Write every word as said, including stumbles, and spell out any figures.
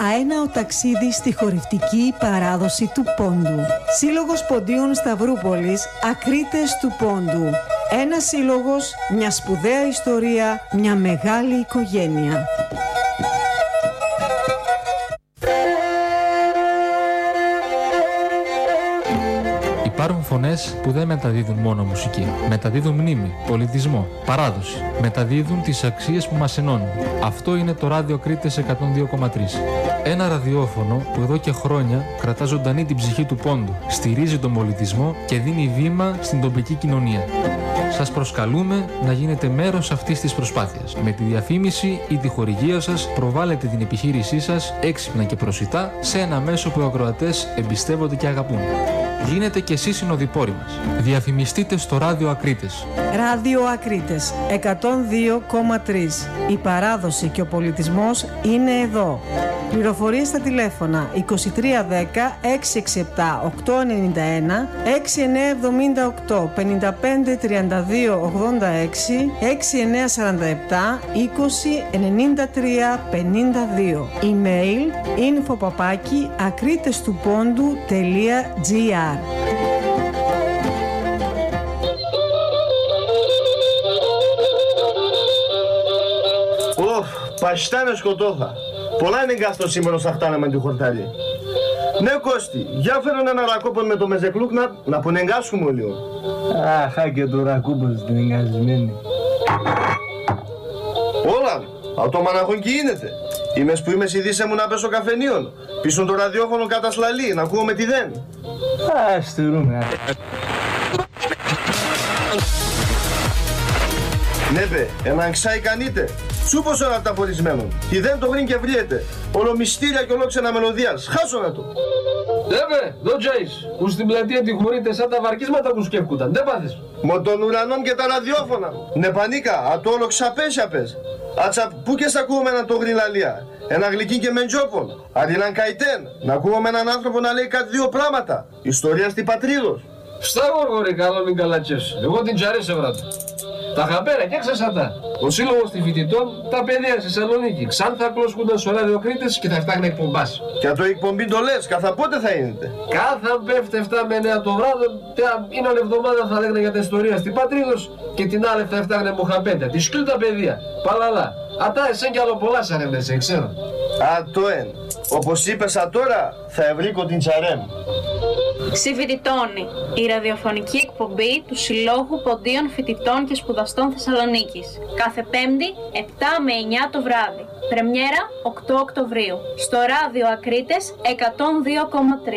αέναο ταξίδι στη χορευτική παράδοση του Πόντου. Σύλλογος Ποντίων Σταυρούπολης, Ακρίτες του Πόντου. Ένας σύλλογος, μια σπουδαία ιστορία, μια μεγάλη οικογένεια. Υπάρχουν φωνές που δεν μεταδίδουν μόνο μουσική. Μεταδίδουν μνήμη, πολιτισμό, παράδοση. Μεταδίδουν τις αξίες που μας ενώνουν. Αυτό είναι το Ράδιο Κρήτες εκατόν δύο κόμμα τρία. Ένα ραδιόφωνο που εδώ και χρόνια κρατά ζωντανή την ψυχή του Πόντου, στηρίζει τον πολιτισμό και δίνει βήμα στην τοπική κοινωνία. Σας προσκαλούμε να γίνετε μέρος αυτής της προσπάθειας. Με τη διαφήμιση ή τη χορηγία σας προβάλλετε την επιχείρησή σας έξυπνα και προσιτά σε ένα μέσο που οι ακροατές εμπιστεύονται και αγαπούν. Γίνετε κι εσείς συνοδοιπόροι μας. Διαφημιστείτε στο Ράδιο Ακρίτες. Ράδιο Ακρίτες εκατόν δύο κόμμα τρία. Η παράδοση και ο πολιτισμός είναι εδώ. Πληροφορίες στα τηλέφωνα είκοσι τρία δέκα εξακόσια είκοσι επτά οκτακόσια ενενήντα ένα, έξι εννιά εβδομήντα οκτώ πενήντα πέντε τριάντα δύο ογδόντα έξι, έξι εννιά σαράντα επτά είκοσι ενενήντα τρία πενήντα δύο. Email info παπάκι akritestupondou.gr. Ωχ, παστάνε σκοτώθα. Πολλά είναι γκάστο σήμερα στα χτάναμε τη χορτάρι. Ναι Κώστη, για φέρον ένα ρακόπον με το μεζεκλούκ να, να πονεγκάσουμε λίγο. Αχα και το ρακόπον στην εγκασμένη. Όλα, από το μαναχονκι γίνεται. Είμαι που είμαι σιδίσε μου να πέσω καφενείων. Πίσω το ραδιόφωνο κατά σλαλή, να ακούω με τι δεν. Α, στηρούμε. Ναι παι, έναν ξάι κανείτε. Σούπος όλα τα πορισμένων. Τι δεν το γρήν και βριέται. Όλο μυστήρια και ολόξενα μελωδίας. Χάσω να το. Δεύε, δω τζάις, που στην πλατεία τη χωρείτε σαν τα βαρκίσματα που σκέφκουταν. Δεν πάθεις. Μο των ουρανών και τα ραδιόφωνα. Ναι πανίκα, α το όλο ξαπέσια πες. Άτσα, πού και σ' ακούμε έναν το γρυλαλία. Ένα γλυκί και μεντζόπον. Αντί έναν καητέν. Να ακούμε έναν άνθρωπο να λέει κάτι δύο πράγματα. Ιστορία στη πατρίδος. Στα γοργορή, καλό μην καλατσές. Εγώ την τζαρέσε βράτα. Τα χαπέρα και ξεσατά. Ο σύλλογος των φοιτητών, τα παιδιά στη Θεσσαλονίκη. Ξάνθα κλώσκονταν στο Ράδιο Κρήτες και θα φτιάχνει εκπομπάς. Και το εκπομπή το λες, καθα πότε θα γίνεται. Κάθε πέφτει εφτά με εννιά το βράδυ, είναι όλη εβδομάδα θα λέγανε για την ιστορία στην Πατρίδος και την άλλη θα φτιάχνει μοχαπέντα. Τη σκύλ τα παιδιά. Παλαλά. Ατά εσέν κι άλλο πολλά σαν μέσα, ξέρω. Α, το εν. Όπως είπες α τώρα, θα ευρύκω την τσαρέμ. Συμφοιτητώνει, η ραδιοφωνική εκπομπή του Συλλόγου Ποντίων Φοιτητών και Σπουδαστών Θεσσαλονίκης. Κάθε Πέμπτη, επτά με εννιά το βράδυ. Πρεμιέρα, οκτώ Οκτωβρίου. Στο Ράδιο Ακρίτες εκατόν δύο κόμμα τρία.